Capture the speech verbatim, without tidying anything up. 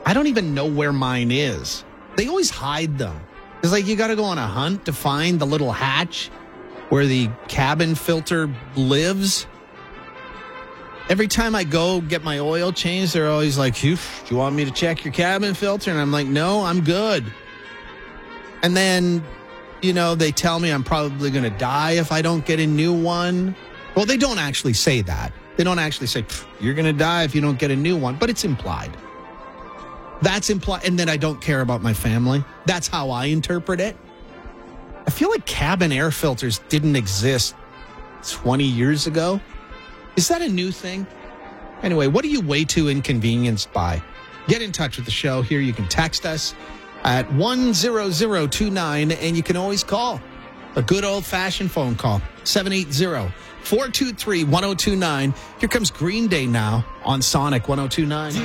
I don't even know where mine is. They always hide them. It's like you got to go on a hunt to find the little hatch where the cabin filter lives. Every time I go get my oil changed, they're always like, do you want me to check your cabin filter? And I'm like, no, I'm good. And then, you know, they tell me I'm probably going to die if I don't get a new one. Well, they don't actually say that. They don't actually say, you're going to die if you don't get a new one. But it's implied. That's implied. And then I don't care about my family. That's how I interpret it. I feel like cabin air filters didn't exist twenty years ago. Is that a new thing? Anyway, what are you way too inconvenienced by? Get in touch with the show. Here you can text us at one zero zero two nine, and you can always call. A good old-fashioned phone call, seven eight zero, four two three, one zero two nine. Here comes Green Day now on Sonic one oh two nine.